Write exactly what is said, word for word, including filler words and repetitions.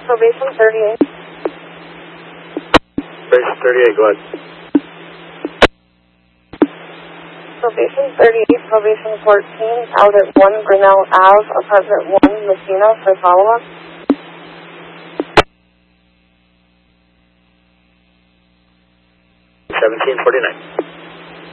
Probation thirty-eight. Probation thirty-eight, go ahead. Probation thirty-eight, probation fourteen, out at one Grinnell Ave, apartment one, Messina, for follow-up. seventeen forty-nine.